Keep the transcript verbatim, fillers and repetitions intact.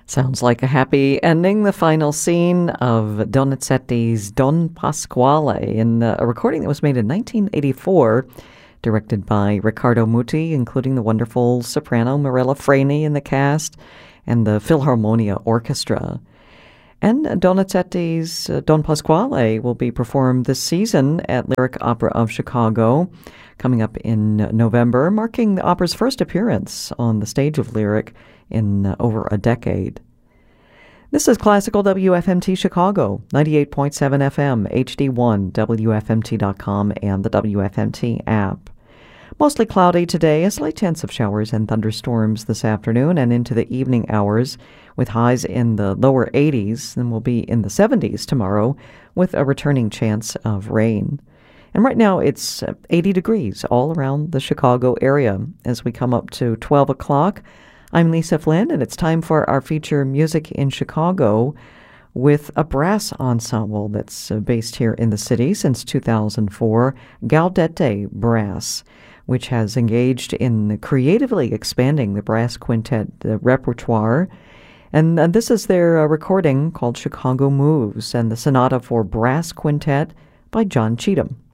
Sounds like a happy ending. The final scene of Donizetti's Don Pasquale in a recording that was made in nineteen eighty-four, directed by Riccardo Muti, including the wonderful soprano Mirella Freni in the cast and the Philharmonia Orchestra. And Donizetti's uh, Don Pasquale will be performed this season at Lyric Opera of Chicago, coming up in November, marking the opera's first appearance on the stage of Lyric in uh, over a decade. This is Classical W F M T Chicago, ninety-eight point seven F M, H D one, W F M T dot com, and the W F M T app. Mostly cloudy today, a slight chance of showers and thunderstorms this afternoon and into the evening hours, with highs in the lower eighties, and will be in the seventies tomorrow, with a returning chance of rain. And right now it's eighty degrees all around the Chicago area. As we come up to twelve o'clock, I'm Lisa Flynn, and it's time for our feature Music in Chicago with a brass ensemble that's based here in the city since two thousand four, Gaudete Brass, which has engaged in creatively expanding the brass quintet the repertoire. And uh, this is their uh, recording called Chicago Moves and the Sonata for Brass Quintet by John Cheatham.